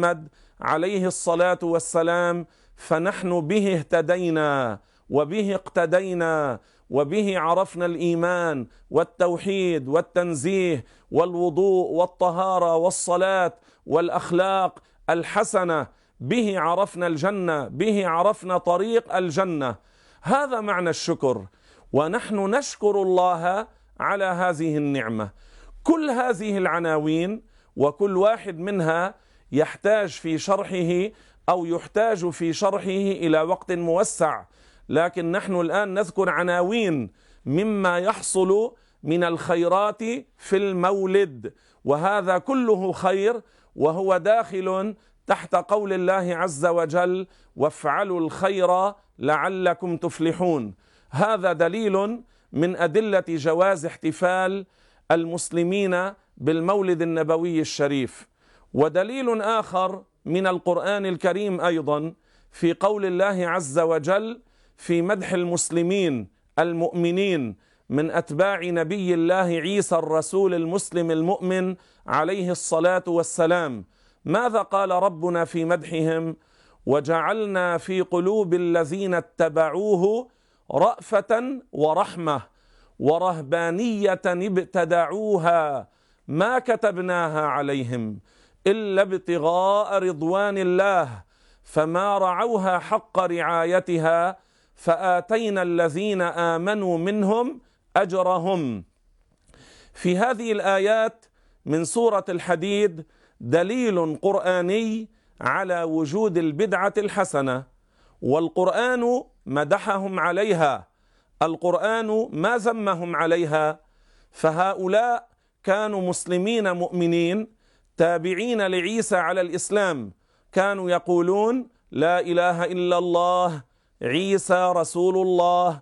محمد عليه الصلاة والسلام، فنحن به اهتدينا وبه اقتدينا وبه عرفنا الإيمان والتوحيد والتنزيه والوضوء والطهارة والصلاة والأخلاق الحسنة، به عرفنا الجنة، به عرفنا طريق الجنة. هذا معنى الشكر، ونحن نشكر الله على هذه النعمة. كل هذه العناوين وكل واحد منها يحتاج في شرحه أو يحتاج في شرحه إلى وقت موسع، لكن نحن الآن نذكر عناوين مما يحصل من الخيرات في المولد، وهذا كله خير، وهو داخل تحت قول الله عز وجل: وافعلوا الخير لعلكم تفلحون. هذا دليل من أدلة جواز احتفال المسلمين بالمولد النبوي الشريف. ودليل آخر من القرآن الكريم أيضا في قول الله عز وجل في مدح المسلمين المؤمنين من أتباع نبي الله عيسى الرسول المسلم المؤمن عليه الصلاة والسلام. ماذا قال ربنا في مدحهم؟ وجعلنا في قلوب الذين اتبعوه رأفة ورحمة ورهبانية ابتدعوها ما كتبناها عليهم إلا ابتغاء رضوان الله فما رعوها حق رعايتها فآتينا الذين آمنوا منهم أجرهم. في هذه الآيات من سورة الحديد دليل قرآني على وجود البدعة الحسنة، والقرآن مدحهم عليها، القرآن ما ذمهم عليها. فهؤلاء كانوا مسلمين مؤمنين تابعين لعيسى على الإسلام، كانوا يقولون لا إله إلا الله، عيسى رسول الله،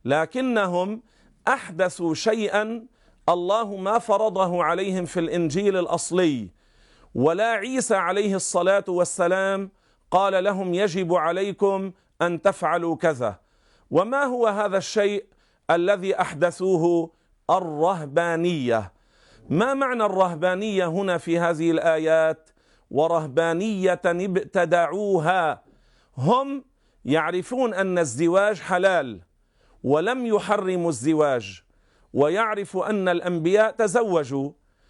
لكنهم أحدثوا شيئا الله ما فرضه عليهم في الإنجيل الأصلي، ولا عيسى عليه الصلاة والسلام قال لهم يجب عليكم أن تفعلوا كذا. وما هو هذا الشيء الذي أحدثوه؟ الرهبانية. ما معنى الرهبانية هنا في هذه الآيات؟ ورهبانية ابتدعوها. هم يعرفون أن الزواج حلال ولم يحرموا الزواج، ويعرفوا أن الأنبياء تزوجوا،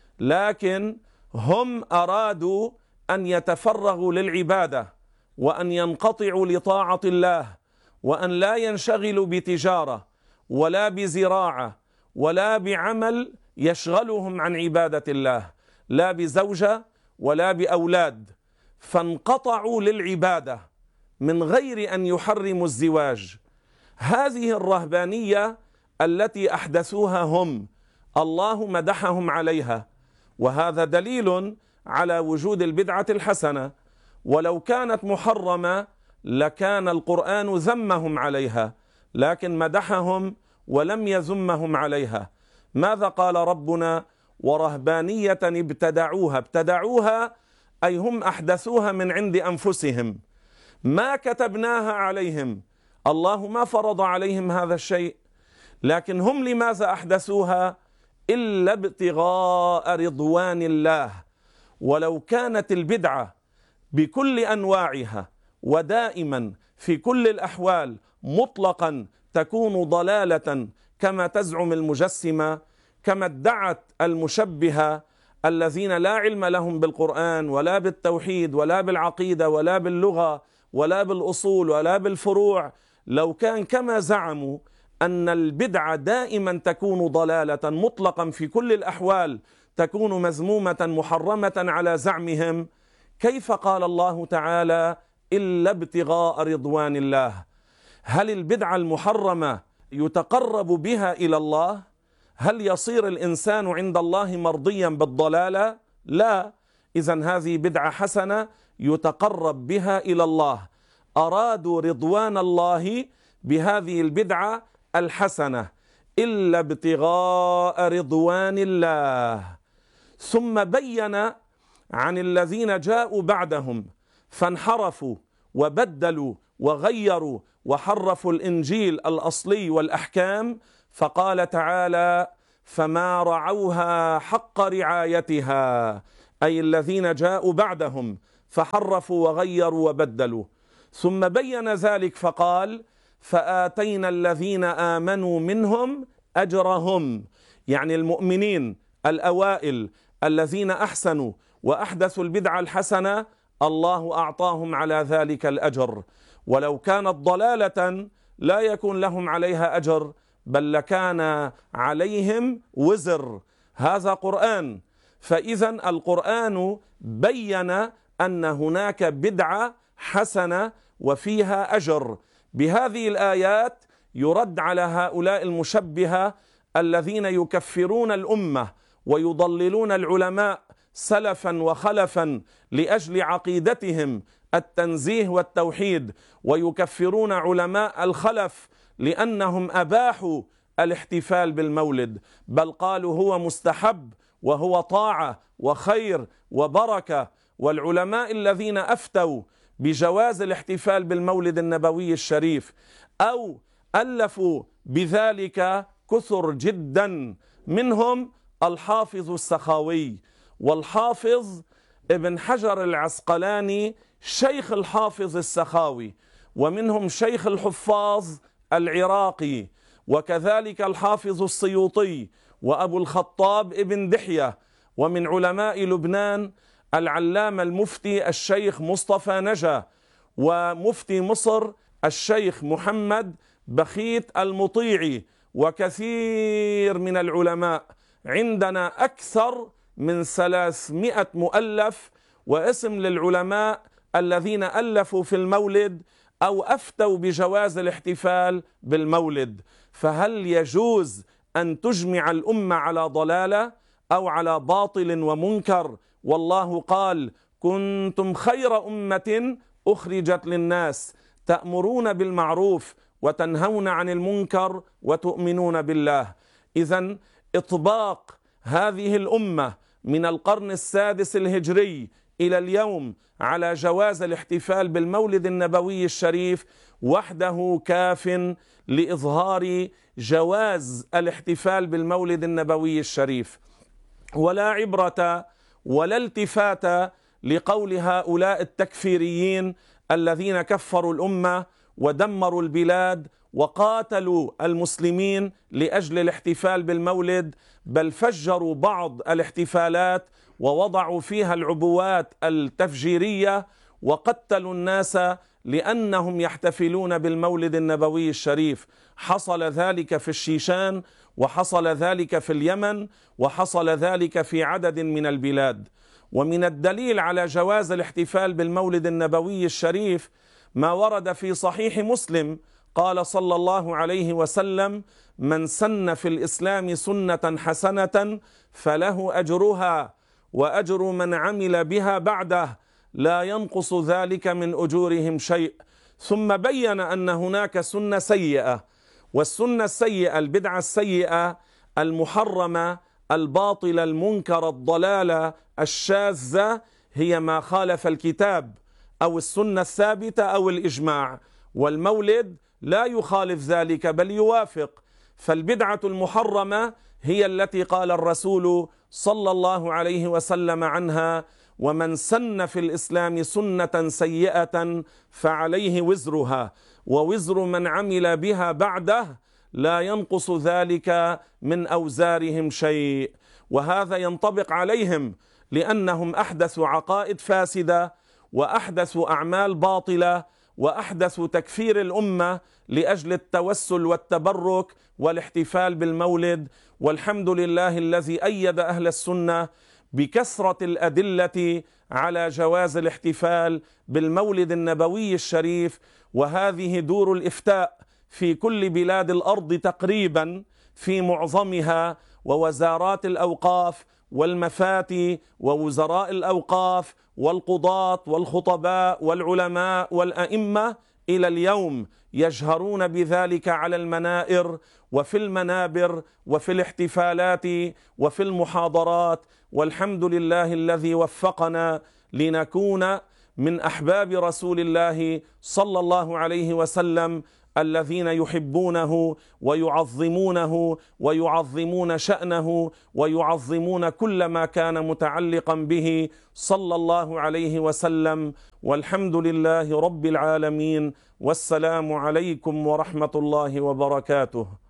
لكن هم أرادوا أن يتفرغوا للعبادة وأن ينقطعوا لطاعة الله، وأن لا ينشغلوا بتجارة ولا بزراعة ولا بعمل يشغلهم عن عبادة الله، لا بزوجة ولا بأولاد، فانقطعوا للعبادة من غير أن يحرموا الزواج. هذه الرهبانية التي أحدثوها هم، الله مدحهم عليها، وهذا دليل على وجود البدعة الحسنة. ولو كانت محرمة لكان القرآن ذمهم عليها، لكن مدحهم ولم يذمهم عليها. ماذا قال ربنا؟ ورهبانية ابتدعوها. ابتدعوها أي هم أحدثوها من عند أنفسهم، ما كتبناها عليهم، الله ما فرض عليهم هذا الشيء، لكن هم لماذا أحدثوها؟ إلا ابتغاء رضوان الله. ولو كانت البدعة بكل أنواعها ودائما في كل الأحوال مطلقا تكون ضلالة كما تزعم المجسمة، كما ادعت المشبهة الذين لا علم لهم بالقرآن ولا بالتوحيد ولا بالعقيدة ولا باللغة ولا بالأصول ولا بالفروع. لو كان كما زعموا أن البدعة دائما تكون ضلالة مطلقا في كل الأحوال، تكون مذمومة محرمة على زعمهم، كيف قال الله تعالى إلا ابتغاء رضوان الله؟ هل البدعة المحرمة يتقرب بها إلى الله؟ هل يصير الإنسان عند الله مرضيا بالضلالة؟ لا. إذن هذه بدعة حسنة يتقرب بها إلى الله، أرادوا رضوان الله بهذه البدعة الحسنة، إلا ابتغاء رضوان الله. ثم بين عن الذين جاءوا بعدهم فانحرفوا وبدلوا وغيروا وحرفوا الإنجيل الأصلي والأحكام، فقال تعالى فما رعوها حق رعايتها، أي الذين جاءوا بعدهم فحرفوا وغيروا وبدلوا. ثم بين ذلك فقال: فآتينا الذين آمنوا منهم أجرهم، يعني المؤمنين الأوائل الذين أحسنوا وأحدثوا البدعة الحسنة الله أعطاهم على ذلك الأجر، ولو كانت ضلالة لا يكون لهم عليها أجر، بل لكان عليهم وزر. هذا قرآن. فإذا القرآن بين أن هناك بدعة حسنة وفيها أجر. بهذه الآيات يرد على هؤلاء المشبهة الذين يكفرون الأمة ويضللون العلماء سلفا وخلفا لأجل عقيدتهم التنزيه والتوحيد، ويكفرون علماء الخلف لأنهم أباحوا الاحتفال بالمولد، بل قالوا هو مستحب وهو طاعة وخير وبركة. والعلماء الذين أفتوا بجواز الاحتفال بالمولد النبوي الشريف أو ألفوا بذلك كثر جدا، منهم الحافظ السخاوي والحافظ ابن حجر العسقلاني شيخ الحافظ السخاوي، ومنهم شيخ الحفاظ العراقي، وكذلك الحافظ السيوطي وأبو الخطاب ابن دحية، ومن علماء لبنان العلامة المفتي الشيخ مصطفى نجا، ومفتي مصر الشيخ محمد بخيت المطيعي، وكثير من العلماء. عندنا أكثر من 300 مؤلف واسم للعلماء الذين ألفوا في المولد أو أفتوا بجواز الاحتفال بالمولد. فهل يجوز أن تجمع الأمة على ضلالة أو على باطل ومنكر؟ والله قال: كنتم خير أمة أخرجت للناس تأمرون بالمعروف وتنهون عن المنكر وتؤمنون بالله. إذن إطباق هذه الأمة من القرن السادس الهجري إلى اليوم على جواز الاحتفال بالمولد النبوي الشريف وحده كاف لإظهار جواز الاحتفال بالمولد النبوي الشريف، ولا عبرة ولا التفات لقول هؤلاء التكفيريين الذين كفروا الأمة ودمروا البلاد وقاتلوا المسلمين لأجل الاحتفال بالمولد، بل فجروا بعض الاحتفالات ووضعوا فيها العبوات التفجيرية وقتلوا الناس لأنهم يحتفلون بالمولد النبوي الشريف. حصل ذلك في الشيشان، وحصل ذلك في اليمن، وحصل ذلك في عدد من البلاد. ومن الدليل على جواز الاحتفال بالمولد النبوي الشريف ما ورد في صحيح مسلم، قال صلى الله عليه وسلم: من سن في الإسلام سنة حسنة فله أجرها وأجر من عمل بها بعده لا ينقص ذلك من أجورهم شيء. ثم بين أن هناك سنة سيئة، والسنة السيئة البدعة السيئة المحرمة الباطلة المنكرة الضلالة الشاذة هي ما خالف الكتاب أو السنة الثابتة أو الإجماع، والمولد لا يخالف ذلك بل يوافق. فالبدعة المحرمة هي التي قال الرسول صلى الله عليه وسلم عنها: ومن سن في الإسلام سنة سيئة فعليه وزرها ووزر من عمل بها بعده لا ينقص ذلك من أوزارهم شيء. وهذا ينطبق عليهم لأنهم أحدثوا عقائد فاسدة وأحدثوا أعمال باطلة وأحدثوا تكفير الأمة لأجل التوسل والتبرك والاحتفال بالمولد. والحمد لله الذي أيد أهل السنة بكثرة الأدلة على جواز الاحتفال بالمولد النبوي الشريف. وهذه دور الإفتاء في كل بلاد الأرض تقريبا في معظمها، ووزارات الأوقاف والمفاتي ووزراء الأوقاف والقضاة والخطباء والعلماء والأئمة إلى اليوم يجهرون بذلك على المنائر وفي المنابر وفي الاحتفالات وفي المحاضرات. والحمد لله الذي وفقنا لنكون من أحباب رسول الله صلى الله عليه وسلم الذين يحبونه ويعظمونه ويعظمون شأنه ويعظمون كل ما كان متعلقا به صلى الله عليه وسلم. والحمد لله رب العالمين، والسلام عليكم ورحمة الله وبركاته.